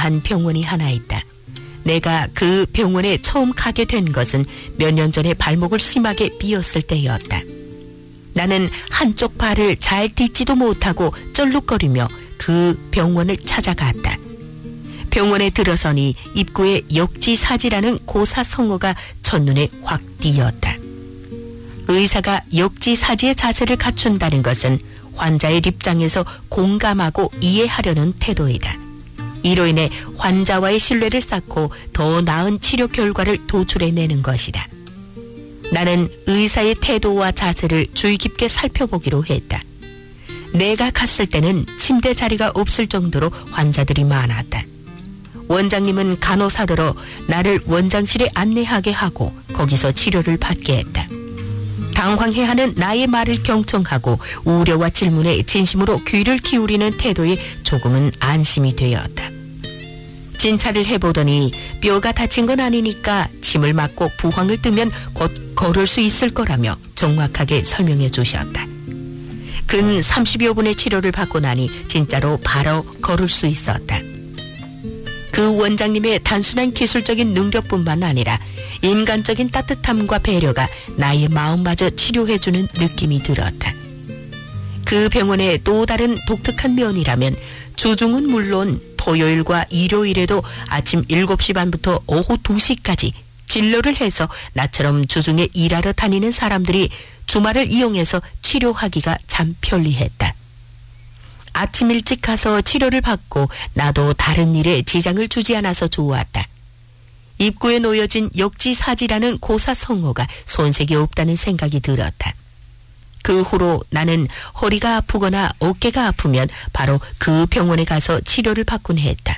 유명한 병원이 하나 있다. 내가 그 병원에 처음 가게 된 것은 몇 년 전에 발목을 심하게 삐었을 때였다. 나는 한쪽 발을 잘 딛지도 못하고 쩔룩거리며 그 병원을 찾아갔다. 병원에 들어서니 입구에 역지사지라는 고사성어가 첫눈에 확 띄었다. 의사가 역지사지의 자세를 갖춘다는 것은 환자의 입장에서 공감하고 이해하려는 태도이다. 이로 인해 환자와의 신뢰를 쌓고 더 나은 치료 결과를 도출해내는 것이다. 나는 의사의 태도와 자세를 주의 깊게 살펴보기로 했다. 내가 갔을 때는 침대 자리가 없을 정도로 환자들이 많았다. 원장님은 간호사들어 나를 원장실에 안내하게 하고 거기서 치료를 받게 했다. 당황해하는 나의 말을 경청하고 우려와 질문에 진심으로 귀를 기울이는 태도에 조금은 안심이 되었다. 진찰을 해보더니 뼈가 다친 건 아니니까 침을 맞고 부황을 뜨면 곧 걸을 수 있을 거라며 정확하게 설명해 주셨다. 근 30여 분의 치료를 받고 나니 진짜로 바로 걸을 수 있었다. 그 원장님의 단순한 기술적인 능력뿐만 아니라 인간적인 따뜻함과 배려가 나의 마음마저 치료해주는 느낌이 들었다. 그 병원의 또 다른 독특한 면이라면 주중은 물론 토요일과 일요일에도 아침 7시 반부터 오후 2시까지 진료를 해서 나처럼 주중에 일하러 다니는 사람들이 주말을 이용해서 치료하기가 참 편리했다. 아침 일찍 가서 치료를 받고 나도 다른 일에 지장을 주지 않아서 좋았다. 입구에 놓여진 역지사지라는 고사성어가 손색이 없다는 생각이 들었다. 그 후로 나는 허리가 아프거나 어깨가 아프면 바로 그 병원에 가서 치료를 받곤 했다.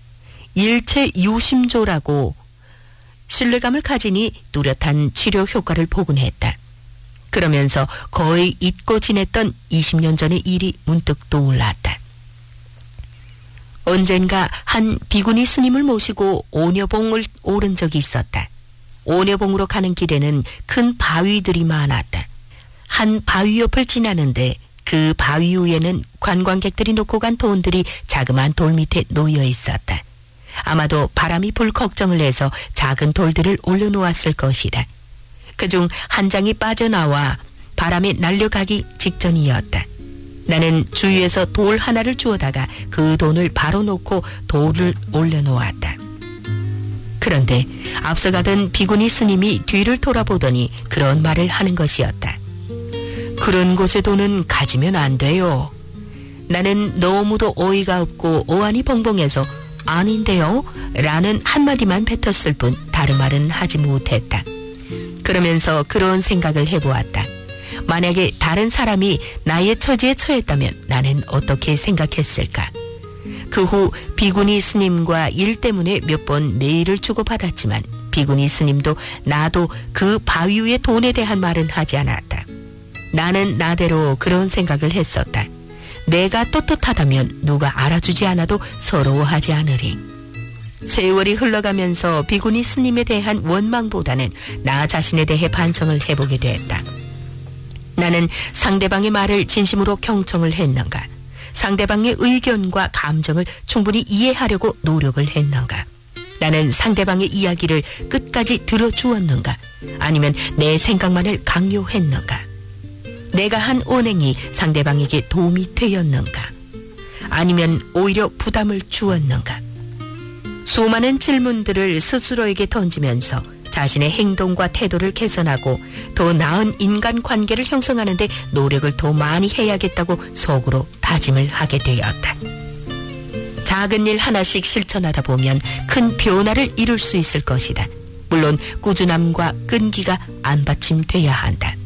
일체유심조라고 신뢰감을 가지니 뚜렷한 치료 효과를 보곤 했다. 그러면서 거의 잊고 지냈던 20년 전의 일이 문득 떠올랐다. 언젠가 한 비구니 스님을 모시고 오녀봉을 오른 적이 있었다. 오녀봉으로 가는 길에는 큰 바위들이 많았다. 한 바위 옆을 지나는데 그 바위 위에는 관광객들이 놓고 간 돈들이 자그마한 돌 밑에 놓여 있었다. 아마도 바람이 불 걱정을 해서 작은 돌들을 올려놓았을 것이다. 그중 한 장이 빠져나와 바람에 날려가기 직전이었다. 나는 주위에서 돌 하나를 주워다가 그 돈을 바로 놓고 돌을 올려놓았다. 그런데 앞서가던 비구니 스님이 뒤를 돌아보더니 그런 말을 하는 것이었다. 그런 곳에 돈은 가지면 안 돼요. 나는 너무도 어이가 없고 어안이 벙벙해서 아닌데요? 라는 한마디만 뱉었을 뿐 다른 말은 하지 못했다. 그러면서 그런 생각을 해보았다. 만약에 다른 사람이 나의 처지에 처했다면 나는 어떻게 생각했을까? 그 후 비구니 스님과 일 때문에 몇 번 메일을 주고받았지만 비구니 스님도 나도 그 바위 위의 돈에 대한 말은 하지 않았다. 나는 나대로 그런 생각을 했었다. 내가 떳떳하다면 누가 알아주지 않아도 서러워하지 않으리. 세월이 흘러가면서 비구니 스님에 대한 원망보다는 나 자신에 대해 반성을 해보게 됐다. 나는 상대방의 말을 진심으로 경청을 했는가? 상대방의 의견과 감정을 충분히 이해하려고 노력을 했는가? 나는 상대방의 이야기를 끝까지 들어주었는가? 아니면 내 생각만을 강요했는가? 내가 한 언행이 상대방에게 도움이 되었는가? 아니면 오히려 부담을 주었는가? 수많은 질문들을 스스로에게 던지면서 자신의 행동과 태도를 개선하고 더 나은 인간관계를 형성하는 데 노력을 더 많이 해야겠다고 속으로 다짐을 하게 되었다. 작은 일 하나씩 실천하다 보면 큰 변화를 이룰 수 있을 것이다. 물론 꾸준함과 끈기가 안받침돼야 한다.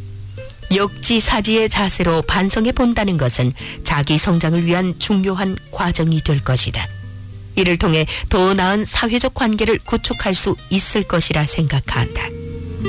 역지사지의 자세로 반성해 본다는 것은 자기 성장을 위한 중요한 과정이 될 것이다. 이를 통해 더 나은 사회적 관계를 구축할 수 있을 것이라 생각한다.